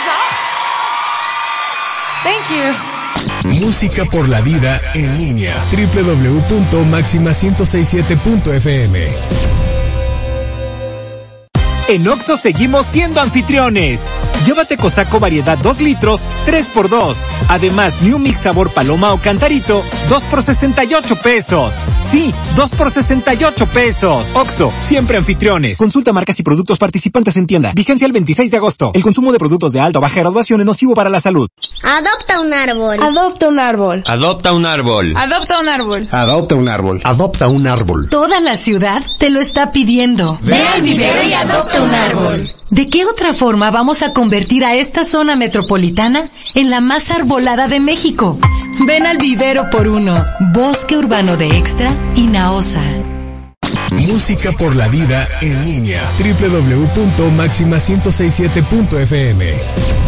Thank you. Música por la vida en línea. www.maxima1067.fm. En Oxxo seguimos siendo anfitriones. Llévate Cosaco variedad 2 litros, 3x2. Además, New Mix sabor paloma o cantarito, 2 por 68 pesos. Sí, 2 por 68 pesos. Oxxo, siempre anfitriones. Consulta marcas y productos participantes en tienda. Vigencia el 26 de agosto. El consumo de productos de alta o baja graduación es nocivo para la salud. Adopta un árbol. Adopta un árbol. Adopta un árbol. Adopta un árbol. Adopta un árbol. Adopta un árbol. Toda la ciudad te lo está pidiendo. Ve al vivero y adopta un árbol. ¿De qué otra forma vamos a convertir a esta zona metropolitana en la más arbolada de México? Ven al vivero por uno. Bosque Urbano de Extra y Naosa. Música por la vida en línea. www.maxima1067.fm.